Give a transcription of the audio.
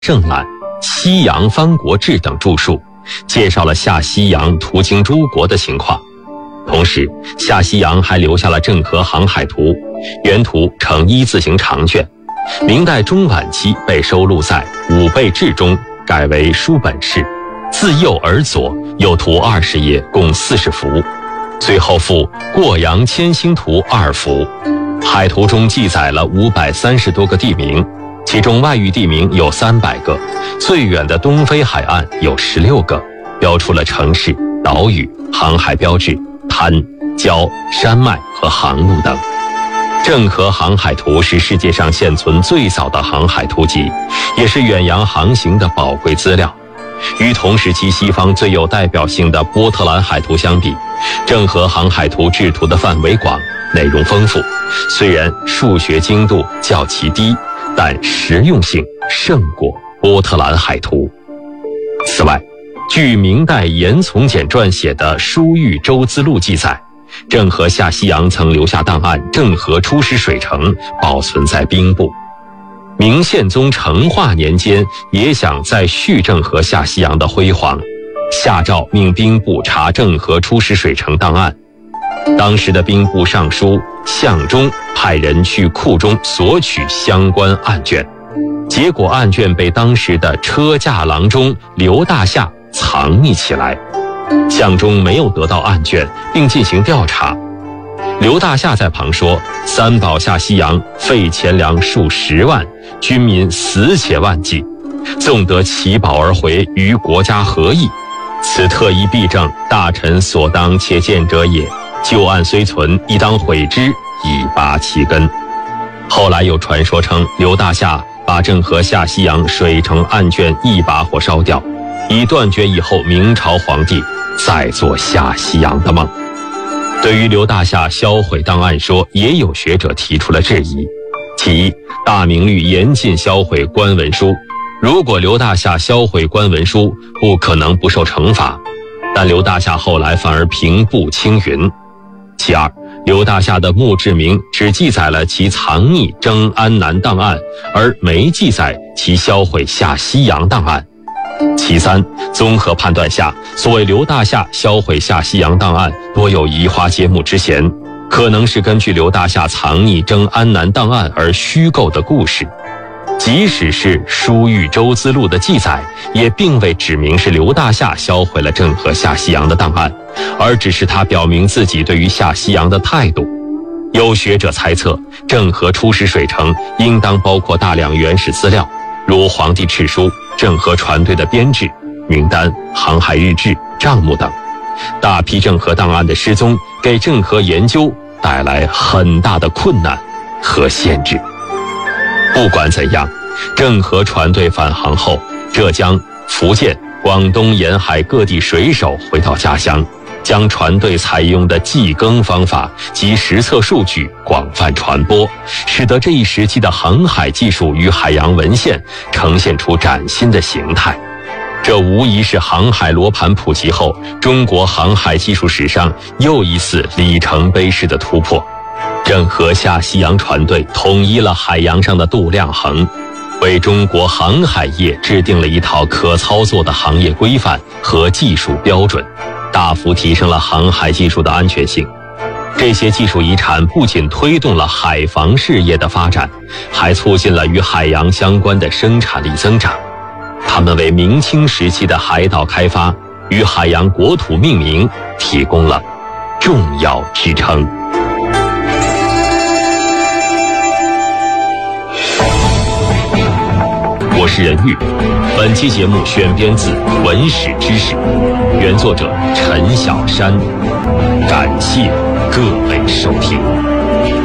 正览《西洋方国志》等著述，介绍了下西洋途经诸国的情况。同时，下西洋还留下了郑和航海图，原图呈一字形长卷，明代中晚期被收录在《武备志》中，改为书本式，自右而左，右图20页，共40幅。最后附《过洋千星图》2幅。海图中记载了530多个地名，其中外域地名有300个，最远的东非海岸有16个，标出了城市、岛屿、航海标志、滩、礁、山脉和航路等。郑和航海图是世界上现存最早的航海图集，也是远洋航行的宝贵资料。与同时期西方最有代表性的波特兰海图相比，郑和航海图制图的范围广，内容丰富，虽然数学精度较其低，但实用性胜过波特兰海图。此外，据明代严从简撰写的《书豫州资录》记载，郑和下西洋曾留下档案《郑和出使水城》，保存在兵部。明宪宗成化年间也想再续郑和下西洋的辉煌，下诏命兵部查郑和出使水城档案。当时的兵部尚书向忠派人去库中索取相关案卷，结果案卷被当时的车驾郎中刘大夏藏匿起来，向忠没有得到案卷并进行调查。刘大夏在旁说，三宝下西洋，费钱粮数10万，军民死且万计，纵得其宝而回，与国家何益？此特宜弊政，大臣所当且见者也。旧案虽存，亦当毁之，以拔其根。后来有传说称，刘大夏把郑和下西洋水城案卷一把火烧掉，以断绝以后明朝皇帝再做下西洋的梦。对于刘大夏销毁档案说，也有学者提出了质疑。其一，大明律严禁销毁官文书，如果刘大夏销毁官文书，不可能不受惩罚，但刘大夏后来反而平步青云。其二，刘大夏的墓志铭只记载了其藏匿征安南档案，而没记载其销毁下西洋档案。其三，综合判断下，所谓刘大夏销毁下西洋档案，多有移花接木之嫌，可能是根据刘大夏藏匿征安南档案而虚构的故事。即使是《书豫州资录》的记载，也并未指明是刘大夏销毁了郑和下西洋的档案，而只是他表明自己对于下西洋的态度。有学者猜测，郑和出使水城应当包括大量原始资料，如皇帝敕书、郑和船队的编制、名单、航海日志、账目等。大批郑和档案的失踪，给郑和研究带来很大的困难和限制。不管怎样，郑和船队返航后，浙江、福建、广东沿海各地水手回到家乡，将船队采用的计耕方法及实测数据广泛传播，使得这一时期的航海技术与海洋文献呈现出崭新的形态。这无疑是航海罗盘普及后中国航海技术史上又一次里程碑式的突破。郑和下西洋船队统一了海洋上的度量衡，为中国航海业制定了一套可操作的行业规范和技术标准，大幅提升了航海技术的安全性。这些技术遗产不仅推动了海防事业的发展，还促进了与海洋相关的生产力增长。它们为明清时期的海岛开发与海洋国土命名提供了重要支撑。我是任玉，本期节目选编自《文史知识》，原作者陈小山，感谢各位收听。